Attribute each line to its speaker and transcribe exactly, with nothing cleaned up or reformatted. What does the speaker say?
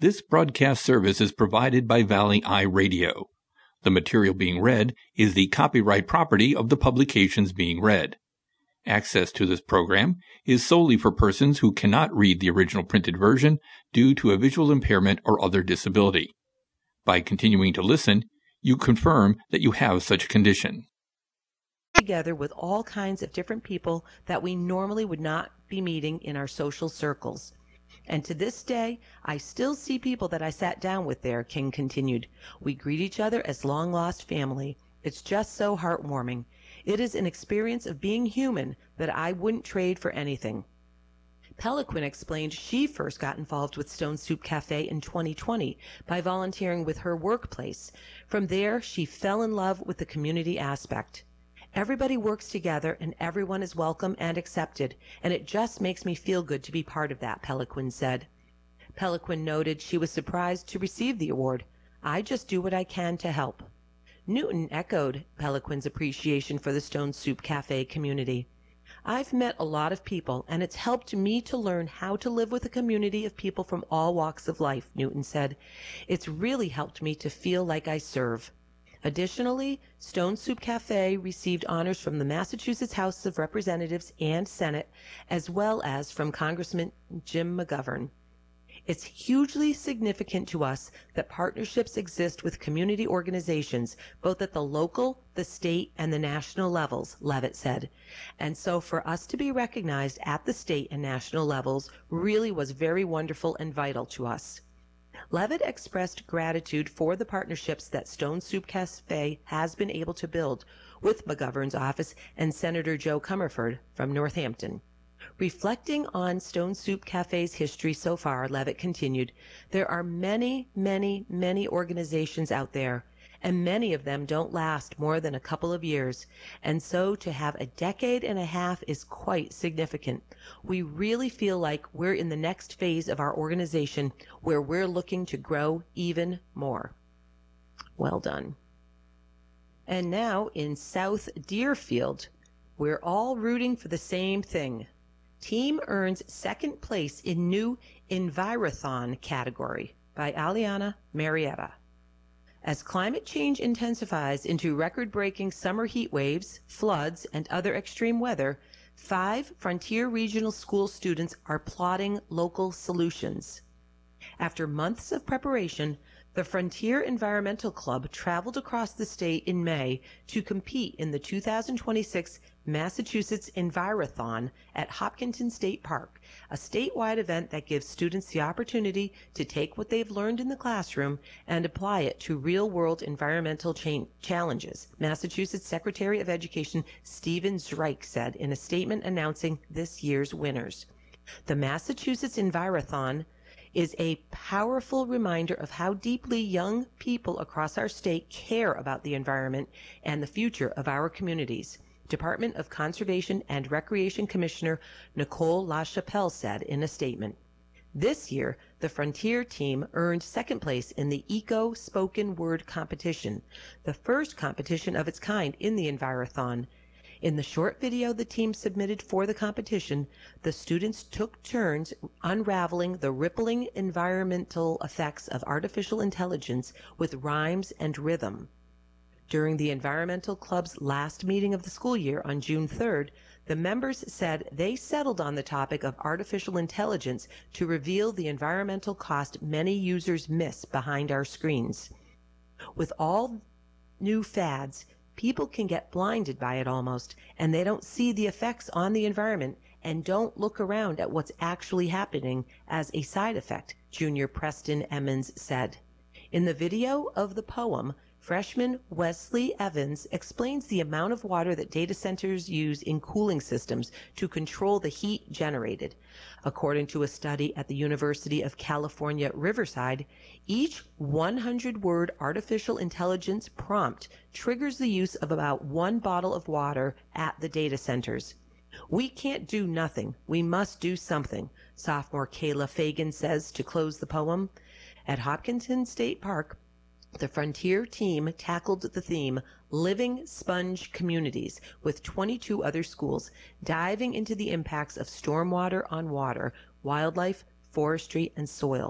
Speaker 1: This broadcast service is provided by Valley Eye Radio. The material being read is the copyright property of the publications being read. Access to this program is solely for persons who cannot read the original printed version due to a visual impairment or other disability. By continuing to listen, you confirm that you have such a condition.
Speaker 2: Together with all kinds of different people that we normally would not be meeting in our social circles. And to this day, I still see people that I sat down with there, King continued. We greet each other as long-lost family. It's just so heartwarming. It is an experience of being human that I wouldn't trade for anything. Peliquin explained she first got involved with Stone Soup Cafe in twenty twenty by volunteering with her workplace. From there, she fell in love with the community aspect. Everybody works together and everyone is welcome and accepted, and it just makes me feel good to be part of that, Peliquin said. Peliquin noted she was surprised to receive the award. I just do what I can to help. Newton echoed Peliquin's appreciation for the Stone Soup Cafe community. I've met a lot of people, and it's helped me to learn how to live with a community of people from all walks of life, Newton said. It's really helped me to feel like I serve. Additionally, Stone Soup Cafe received honors from the Massachusetts House of Representatives and Senate, as well as from Congressman Jim McGovern. It's hugely significant to us that partnerships exist with community organizations, both at the local, the state, and the national levels, Levitt said. And so for us to be recognized at the state and national levels really was very wonderful and vital to us. Levitt expressed gratitude for the partnerships that Stone Soup Cafe has been able to build with McGovern's office and Senator Joe Comerford from Northampton. Reflecting on Stone Soup Cafe's history so far, Levitt continued, there are many, many, many organizations out there, and many of them don't last more than a couple of years, and so to have a decade and a half is quite significant. We really feel like we're in the next phase of our organization where we're looking to grow even more. Well done. And now in South Deerfield, we're all rooting for the same thing. Team earns second place in new Envirothon category by Aliana Marietta. As climate change intensifies into record-breaking summer heat waves, floods, and other extreme weather, five Frontier Regional School students are plotting local solutions. After months of preparation, the Frontier Environmental Club traveled across the state in May to compete in the two thousand twenty-six Massachusetts Envirothon at Hopkinton State Park, a statewide event that gives students the opportunity to take what they've learned in the classroom and apply it to real-world environmental cha- challenges, Massachusetts Secretary of Education Stephen Zreich said in a statement announcing this year's winners. The Massachusetts Envirothon is a powerful reminder of how deeply young people across our state care about the environment and the future of our communities, Department of Conservation and Recreation Commissioner Nicole LaChapelle said in a statement. This year, the Frontier team earned second place in the Eco Spoken Word competition, the first competition of its kind in the Envirothon. In the short video the team submitted for the competition, the students took turns unraveling the rippling environmental effects of artificial intelligence with rhymes and rhythm. During the Environmental Club's last meeting of the school year on June third, the members said they settled on the topic of artificial intelligence to reveal the environmental cost many users miss behind our screens. With all new fads, people can get blinded by it almost, and they don't see the effects on the environment and don't look around at what's actually happening as a side effect, Junior Preston Emmons said. In the video of the poem, freshman Wesley Evans explains the amount of water that data centers use in cooling systems to control the heat generated. According to a study at the University of California, Riverside, each one hundred word artificial intelligence prompt triggers the use of about one bottle of water at the data centers. We can't do nothing. We must do something, sophomore Kayla Fagan says to close the poem. At Hopkinton State Park, the Frontier team tackled the theme Living Sponge Communities with twenty-two other schools, diving into the impacts of stormwater on water, wildlife, forestry, and soil.